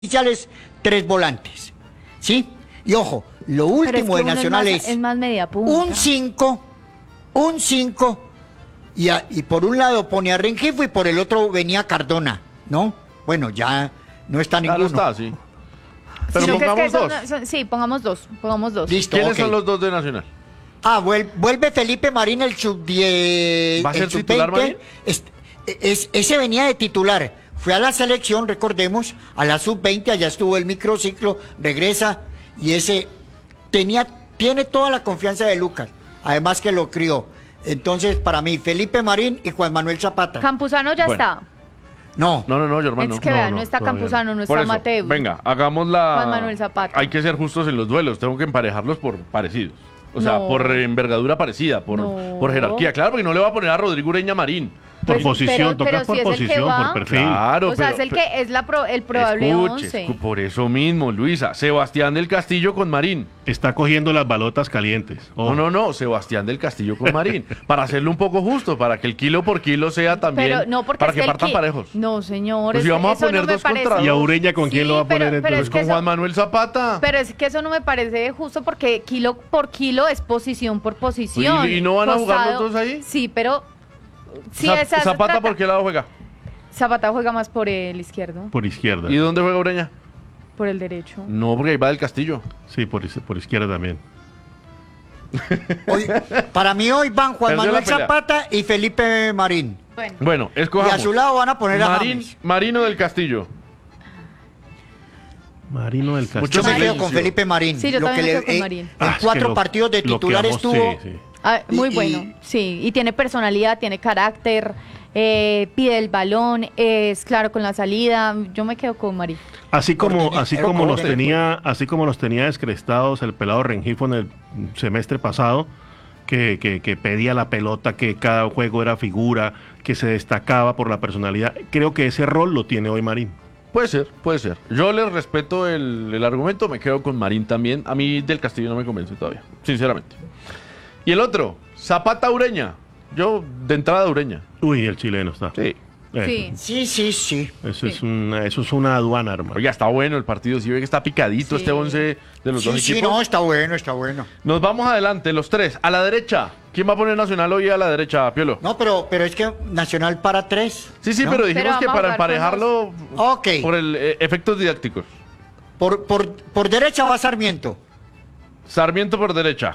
iniciales, 3 volantes, ¿sí? Y ojo, lo último de Nacional es más media punta. un 5, y por un lado pone a Rengifo y por el otro venía Cardona, ¿no? Bueno, ya no está ninguno. No está, sí. Pero Sí, pongamos dos. Sí, pongamos dos. Listo, ¿Quiénes ok. son los dos de Nacional? Vuelve Felipe Marín, el sub-10. ¿Va a ser titular, Marín? Ese venía de titular. Fue a la selección, recordemos, a la sub-20, allá estuvo el microciclo, regresa, y ese tiene toda la confianza de Lucas, además que lo crió. Entonces, para mí, Felipe Marín y Juan Manuel Zapata. Campuzano ya Bueno. está. No, No, Germán, Es no. que vean, no está todavía Campuzano, no Por está eso, Mateo. venga, hagamos la... Juan Manuel Zapata. Hay que ser justos en los duelos, tengo que emparejarlos por parecidos. O sea, No. por envergadura parecida, por jerarquía. Claro, porque no le va a poner a Rodrigo Ureña Marín. Por Pues, posición, pero tocas si por es el que posición, va. por perfil. Claro, O sea, pero, es el que es el probable escuche, 11. por eso mismo, Luisa. Sebastián del Castillo con Marín. Está cogiendo las balotas calientes. Ojo. No, Sebastián del Castillo con Marín. Para hacerlo un poco justo, para que el kilo por kilo sea también. Pero no, porque para es que el partan parejos. No, señor. Pues si vamos a eso poner no me dos contra parece. ¿Y a Ureña con quién Sí, lo va a poner pero entonces? es que Con eso- Juan Manuel Zapata. Pero es que eso no me parece justo porque kilo por kilo es posición por posición. ¿Y no van a jugar los dos ahí? Sí, pero... Sí, Zapata, ¿por qué lado juega? Zapata juega más por el izquierdo, Por izquierda. ¿Y dónde juega Ureña? por el derecho. No, porque ahí va del Castillo. Sí, por izquierda también. para mí hoy van Juan Perdió la Manuel pelea. Zapata y Felipe Marín. Bueno, Bueno, Y escojamos. a su lado van a poner a Marín, James. Marino del Castillo. Marino del Yo Castillo. me quedo silencio. con Felipe Marín. Sí, yo también me quedo con Marín. En Ah, es que 4 partidos de lo que titular vamos- estuvo. sí. muy y- bueno, sí. Y tiene personalidad, tiene carácter, pide el balón, es claro con la salida. Yo me quedo con Marín. Así como Corte. nos tenía descrestados el pelado Rengifo en el semestre pasado, que pedía la pelota, que cada juego era figura, que se destacaba por la personalidad. Creo que ese rol lo tiene hoy Marín. Puede ser. Yo les respeto el argumento, me quedo con Marín también. A mí del Castillo no me convence todavía, sinceramente. Y el otro, Zapata Ureña. Yo, de entrada Ureña. Uy, el chileno está. Sí. Sí. Sí. Eso es una aduana, hermano. Oiga, está bueno el partido. Si ve que está picadito Sí. este 11 de los dos Sí, equipos. no, está bueno. Nos vamos adelante, los tres. A la derecha. ¿Quién va a poner Nacional hoy a la derecha, Piolo? No, pero es que Nacional para 3. Sí, ¿no? pero dijimos Pero que vamos a para jugar con emparejarlo Ok. por el efectos didácticos. Por derecha va Sarmiento. Sarmiento por derecha.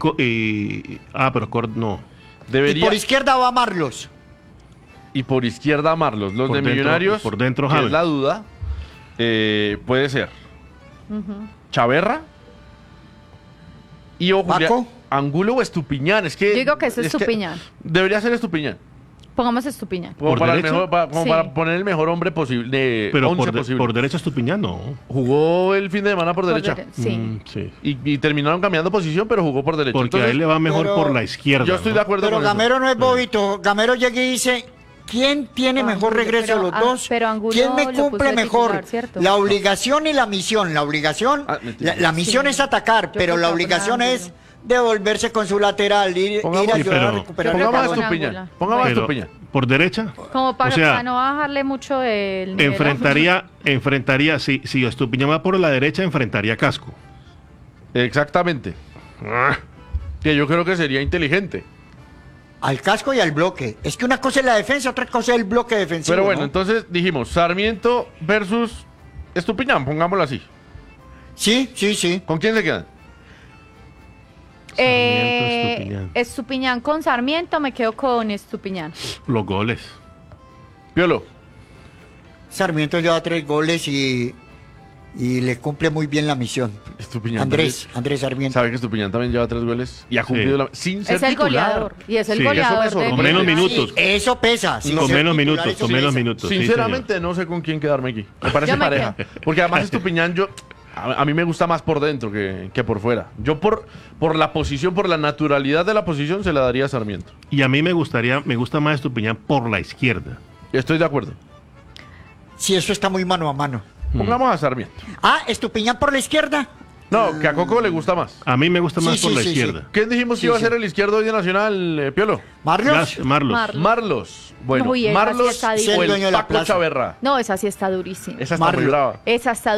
No. Y Debería. por izquierda va Marlos. Y por izquierda Marlos. Los Por de dentro- Millonarios. por dentro que James. es la duda. Puede ser. Chaverra. Y ojo, Paco. Angulo o Estupiñán. Es que. Yo digo que es que Estupiñán. Debería ser Estupiñán. Pongamos Estupiñán. Como, ¿Por para, el derecha? mejor, como Sí. para poner el mejor hombre posible. Pero 11 posible. por derecha Estupiñán, no. Jugó el fin de semana por derecha. Sí. Sí. Y terminaron cambiando posición, pero jugó por derecha. Porque a Entonces, él le va mejor pero- por la izquierda. yo estoy ¿no? de acuerdo Pero con eso. Gamero no es bobito. Gamero llega y dice, ¿quién tiene Pero mejor Angulo- regreso de los pero dos? pero Angulo ¿Quién me lo puso cumple de mejor? titular, ¿cierto? La obligación y la misión. La obligación, mentira. la misión Sí. es atacar, Yo pero creo la que obligación con es Angulo. devolverse con su lateral, ir Pongamos- a Sí, ayudar a pero- recuperar el Yo creo que Pongamos a balón. con Estupiñán. Angulo. Pongamos a Pero, Estupiñán. por derecha, Como para, O sea, para no bajarle mucho el nivel. enfrentaría, si Estupiñán va por la derecha, enfrentaría a Casco. Exactamente. Que yo creo que sería inteligente. Al casco y al bloque. Es que una cosa es la defensa, otra cosa es el bloque defensivo. Pero bueno, ¿no? entonces dijimos Sarmiento versus Estupiñán, pongámoslo así. Sí. ¿Con quién se quedan? Estupiñán. Estupiñán con Sarmiento, me quedo con Estupiñán. Los goles. Piolo. Sarmiento lleva 3 goles y le cumple muy bien la misión. Estupiñán. Andrés Sarmiento. Sabe que Estupiñán también lleva 3 goles y ha cumplido sin ser Es el titular. goleador. Y es el Sí, goleador. eso me de sorprende. Con menos Millonarios. minutos. Sí, eso pesa. sin Con ser menos titular, minutos, eso con menos pesa. minutos. sí, Sinceramente no sé con quién quedarme aquí. Me parece Yo me pareja. Porque además Estupiñán a mí me gusta más por dentro que por fuera. Yo por la posición, por la naturalidad de la posición se la daría a Sarmiento. señor. Y a mí me gusta más Estupiñán por la izquierda. Estoy de acuerdo. Sí, eso está muy mano a mano. Pongamos a Sarmiento. Estupiñán por la izquierda. No, que a Coco le gusta más. A mí me gusta más Sí, por sí, la sí, izquierda. ¿Quién dijimos que Sí, iba a sí. ser el izquierdo hoy de Nacional, Piolo? Marlos. Marlos. Marlos. Marlos. Bueno, Uy, esa sí Marlos está difícil. o El dueño de el la Paco plaza. Chaverra. No, esa sí está durísima. Esa está muy Marlos. brava. Esa está